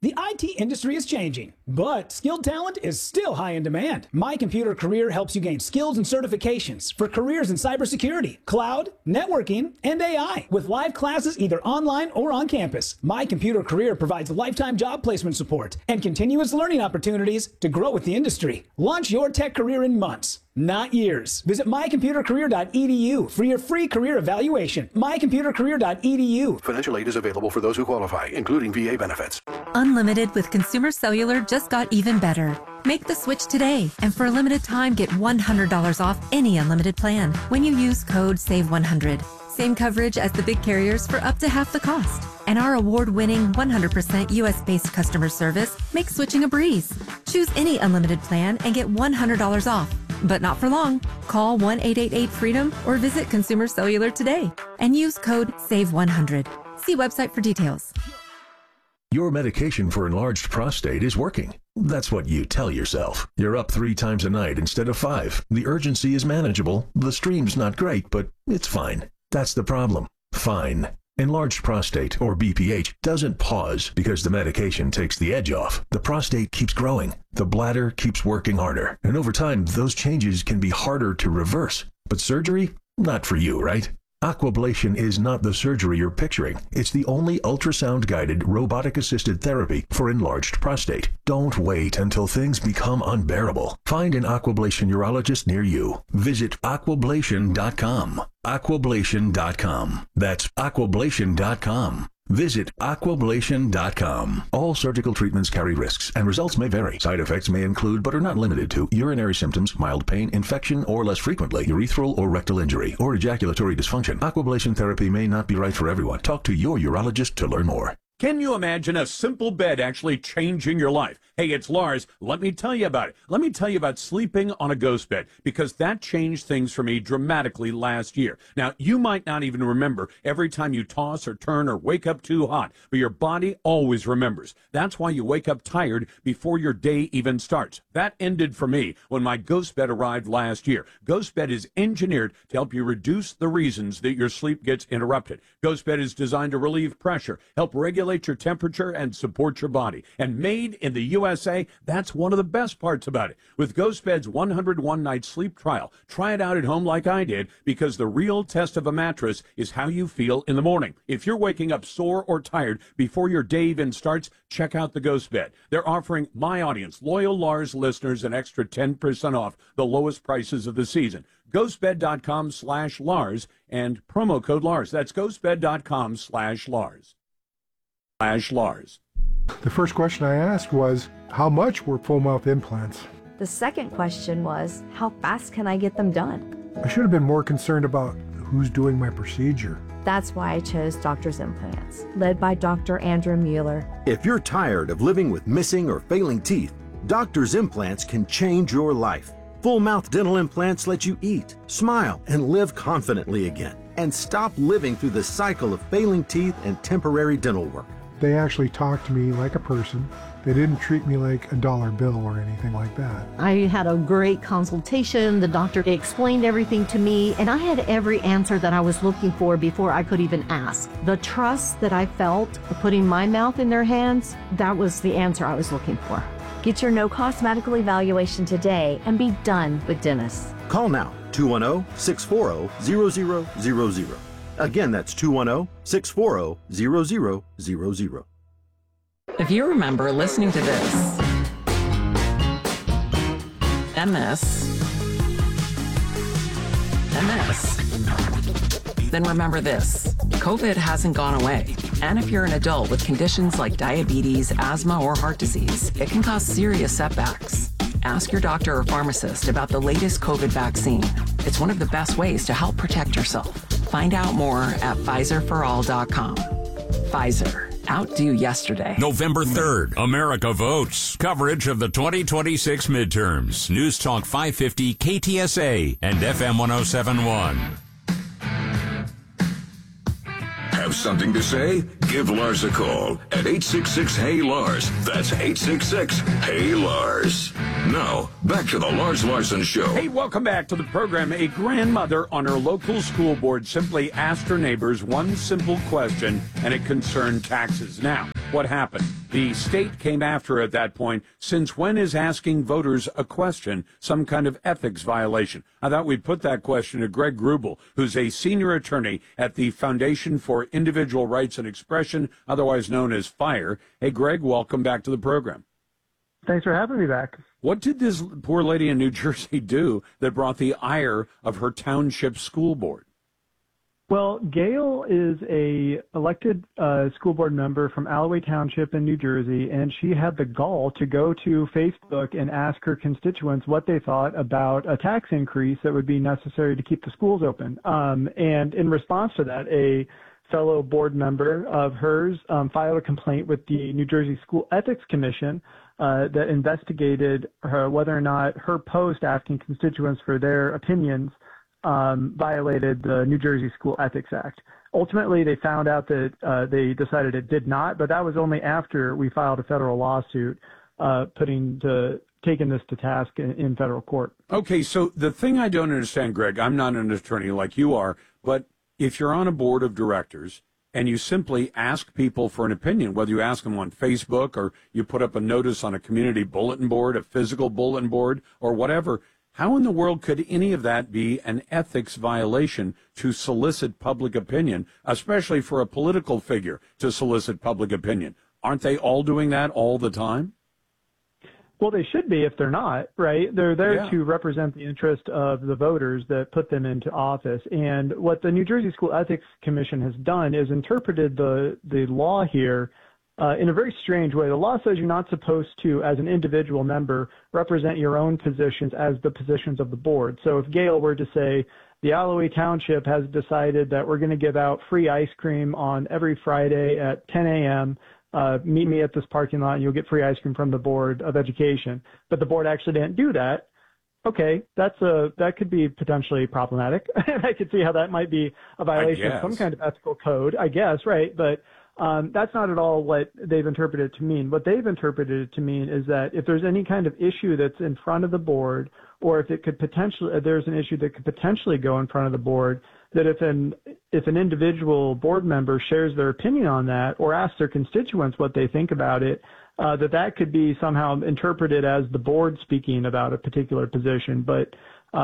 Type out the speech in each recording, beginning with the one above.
The IT industry is changing, but skilled talent is still high in demand. My Computer Career helps you gain skills and certifications for careers in cybersecurity, cloud, networking, and AI. With live classes either online or on campus, My Computer Career provides lifetime job placement support and continuous learning opportunities to grow with the industry. Launch your tech career in months, not years. Visit mycomputercareer.edu for your free career evaluation. mycomputercareer.edu. Financial aid is available for those who qualify, including VA benefits. Unlimited with Consumer Cellular just got even better. Make the switch today, and for a limited time, get $100 off any unlimited plan when you use code SAVE100. Same coverage as the big carriers for up to half the cost. And our award-winning 100% US-based customer service makes switching a breeze. Choose any unlimited plan and get $100 off. But not for long. Call 1-888-FREEDOM or visit Consumer Cellular today and use code SAVE100. See website for details. Your medication for enlarged prostate is working. That's what you tell yourself. You're up 3 times a night instead of 5. The urgency is manageable. The stream's not great, but it's fine. That's the problem. Fine. Enlarged prostate, or BPH, doesn't pause because the medication takes the edge off. The prostate keeps growing. The bladder keeps working harder. And over time, those changes can be harder to reverse. But surgery? Not for you, right? Aquablation is not the surgery you're picturing. It's the only ultrasound-guided, robotic-assisted therapy for enlarged prostate. Don't wait until things become unbearable. Find an Aquablation urologist near you. Visit aquablation.com. Aquablation.com. That's aquablation.com. Visit aquablation.com. All surgical treatments carry risks, and results may vary. Side effects may include, but are not limited to, urinary symptoms, mild pain, infection, or less frequently, urethral or rectal injury, or ejaculatory dysfunction. Aquablation therapy may not be right for everyone. Talk to your urologist to learn more. Can you imagine a simple bed actually changing your life? Hey, it's Lars. Let me tell you about it. Let me tell you about sleeping on a ghost bed, because that changed things for me dramatically last year. Now, you might not even remember every time you toss or turn or wake up too hot, but your body always remembers. That's why you wake up tired before your day even starts. That ended for me when my ghost bed arrived last year. Ghost bed is engineered to help you reduce the reasons that your sleep gets interrupted. Ghost bed is designed to relieve pressure, help regulate your temperature, and support your body. And made in the USA, that's one of the best parts about it. With Ghost Bed's 101-night sleep trial, try it out at home like I did, because the real test of a mattress is how you feel in the morning. If you're waking up sore or tired before your day even starts, check out the Ghost Bed. They're offering my audience, loyal Lars listeners, an extra 10% off the lowest prices of the season. Ghostbed.com/Lars and promo code Lars. That's ghostbed.com/Lars. Lars. The first question I asked was, how much were full mouth implants? The second question was, how fast can I get them done? I should have been more concerned about who's doing my procedure. That's why I chose Doctor's Implants, led by Dr. Andrew Mueller. If you're tired of living with missing or failing teeth, Doctor's Implants can change your life. Full mouth dental implants let you eat, smile, and live confidently again, and stop living through the cycle of failing teeth and temporary dental work. They actually talked to me like a person. They didn't treat me like a dollar bill or anything like that. I had a great consultation. The doctor explained everything to me, and I had every answer that I was looking for before I could even ask. The trust that I felt putting my mouth in their hands, that was the answer I was looking for. Get your no-cost medical evaluation today and be done with dentists. Call now, 210-640-0000. Again, that's 210-640-0000. If you remember listening to this, MS, then remember this. COVID hasn't gone away. And if you're an adult with conditions like diabetes, asthma, or heart disease, it can cause serious setbacks. Ask your doctor or pharmacist about the latest COVID vaccine. It's one of the best ways to help protect yourself. Find out more at PfizerForAll.com. Pfizer. Outdo yesterday. November 3rd, America votes. Coverage of the 2026 midterms. News Talk 550 KTSA and FM 1071. Have something to say? Give Lars a call at 866-HEY-LARS. That's 866-HEY-LARS. Now, back to the Lars Larson Show. Hey, welcome back to the program. A grandmother on her local school board simply asked her neighbors one simple question, and it concerned taxes. Now, what happened? The state came after her at that point. Since when is asking voters a question some kind of ethics violation? I thought we'd put that question to Greg Grubel, who's a senior attorney at the Foundation for Individual Rights and Expression, otherwise known as FIRE. Hey, Greg, welcome back to the program. Thanks for having me back. What did this poor lady in New Jersey do that brought the ire of her township school board? Well, Gail is a elected school board member from Alloway Township in New Jersey, and she had the gall to go to Facebook and ask her constituents what they thought about a tax increase that would be necessary to keep the schools open. And in response to that, a fellow board member of hers filed a complaint with the New Jersey School Ethics Commission that investigated whether or not her post asking constituents for their opinions violated the New Jersey School Ethics Act. Ultimately, they found out that they decided it did not, but that was only after we filed a federal lawsuit taking this to task in federal court. Okay, so the thing I don't understand, Greg, I'm not an attorney like you are, but if you're on a board of directors and you simply ask people for an opinion, whether you ask them on Facebook or you put up a notice on a community bulletin board, a physical bulletin board, or whatever, how in the world could any of that be an ethics violation to solicit public opinion, especially for a political figure to solicit public opinion? Aren't they all doing that all the time? Well, they should be if they're not, right? They're there to represent the interest of the voters that put them into office. And what the New Jersey School Ethics Commission has done is interpreted the law here in a very strange way. The law says you're not supposed to, as an individual member, represent your own positions as the positions of the board. So if Gail were to say, the Alloway Township has decided that we're going to give out free ice cream on every Friday at 10 a.m., meet me at this parking lot and you'll get free ice cream from the Board of Education. But the board actually didn't do that. Okay, that could be potentially problematic. I could see how that might be a violation of some kind of ethical code, I guess, right? But that's not at all what they've interpreted it to mean. What they've interpreted it to mean is that if there's any kind of issue that's in front of the board, or if there's an issue that could potentially go in front of the board, that if an individual board member shares their opinion on that or asks their constituents what they think about it, that could be somehow interpreted as the board speaking about a particular position. But,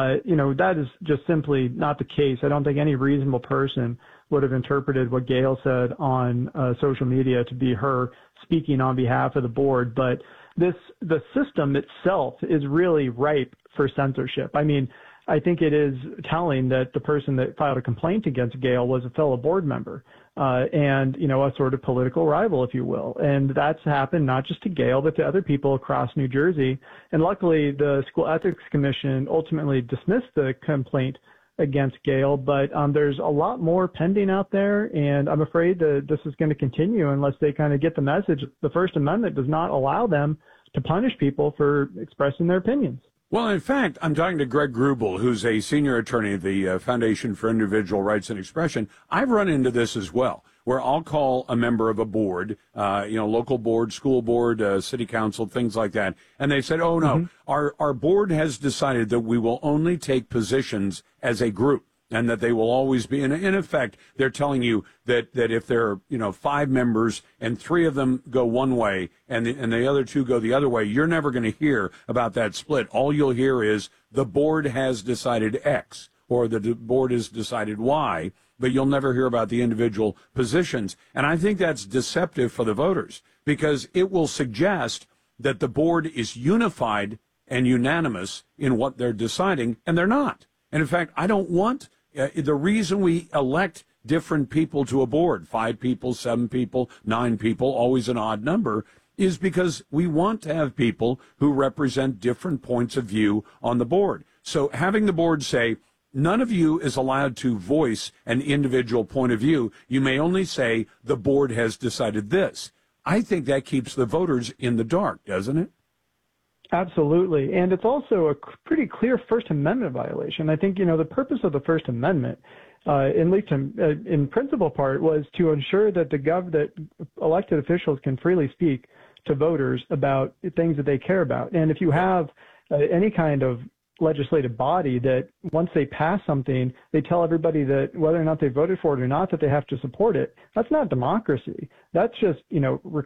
that is just simply not the case. I don't think any reasonable person would have interpreted what Gail said on social media to be her speaking on behalf of the board. But the system itself is really ripe for censorship. I mean, I think it is telling that the person that filed a complaint against Gail was a fellow board member and, a sort of political rival, if you will. And that's happened not just to Gail, but to other people across New Jersey. And luckily, the School Ethics Commission ultimately dismissed the complaint against Gail, but there's a lot more pending out there, and I'm afraid that this is going to continue unless they kind of get the message. The First Amendment does not allow them to punish people for expressing their opinions. Well, in fact, I'm talking to Greg Grubel, who's a senior attorney at the Foundation for Individual Rights and Expression. I've run into this as well, where I'll call a member of a board, local board, school board, city council, things like that, and they said, oh, no, our board has decided that we will only take positions as a group, and that they will always be, in effect, they're telling you that if there are, 5 members and 3 of them go one way and the other 2 go the other way, you're never going to hear about that split. All you'll hear is the board has decided X or the board has decided Y, but you'll never hear about the individual positions. And I think that's deceptive for the voters because it will suggest that the board is unified and unanimous in what they're deciding, and they're not. And in fact, I don't want the reason we elect different people to a board, 5 people, 7 people, 9 people, always an odd number, is because we want to have people who represent different points of view on the board. So having the board say, none of you is allowed to voice an individual point of view. You may only say the board has decided this. I think that keeps the voters in the dark, doesn't it? Absolutely. And it's also a pretty clear First Amendment violation. I think, the purpose of the First Amendment, at least in principal part, was to ensure that that elected officials can freely speak to voters about things that they care about. And if you have any kind of legislative body that once they pass something, they tell everybody that whether or not they voted for it or not, that they have to support it, that's not democracy. That's just,